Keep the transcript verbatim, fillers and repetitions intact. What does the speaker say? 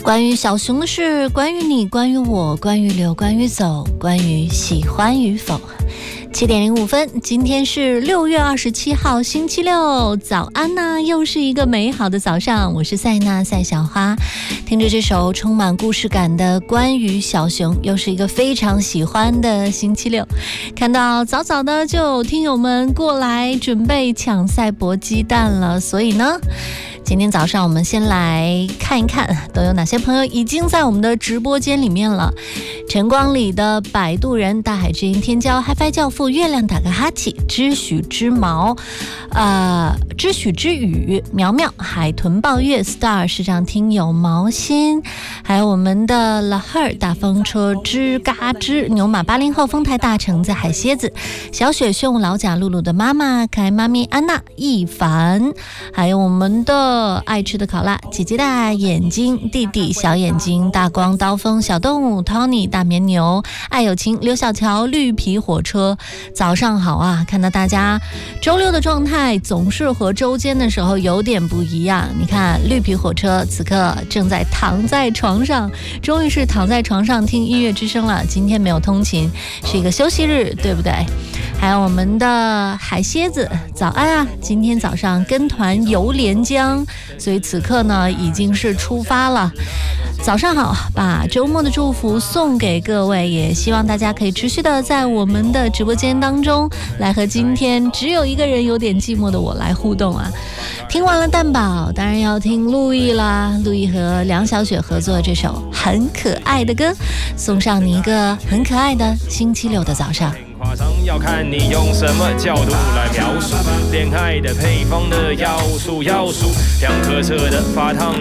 关于小熊的事，关于你，关于我，关于留，关于走，关于喜欢与否。七点零五分，今天是六月二十七号，星期六，早安呐、啊！又是一个美好的早上，我是赛娜赛小花，听着这首充满故事感的《关于小熊》，又是一个非常喜欢的星期六。看到早早的就有听友们过来准备抢赛博鸡蛋了，所以呢，今天早上我们先来看一看都有哪些朋友已经在我们的直播间里面了。晨光里的摆渡人，大海之音天骄 HiFi 教父，月亮打个哈欠，知许之毛，呃，知许之语，苗苗，海豚抱月 Star 市长听友毛心，还有我们的 La Her 大风车吱嘎吱，牛马八零后丰台大橙子海蝎子，小雪炫舞老贾露露的妈妈，可爱妈咪安娜一凡，还有我们的爱吃的烤腊姐姐大眼睛弟弟小眼睛大光刀锋小动物 Tony 大绵牛爱有情刘小乔绿皮火车。早上好啊，看到大家周六的状态总是和周间的时候有点不一样。你看绿皮火车此刻正在躺在床上，终于是躺在床上听音乐之声了。今天没有通勤，是一个休息日，对不对？还有我们的海蝎子，早安啊！今天早上跟团游连江，所以此刻呢已经是出发了。早上好，把周末的祝福送给各位，也希望大家可以持续的在我们的直播间当中来和今天只有一个人有点寂寞的我来互动啊。听完了蛋堡，当然要听陆毅啦，陆毅和梁小雪合作这首很可爱的歌，送上你一个很可爱的星期六的早上。 夸张要看你用什么角度来描述恋爱的配方的要素要素，两颗色的发烫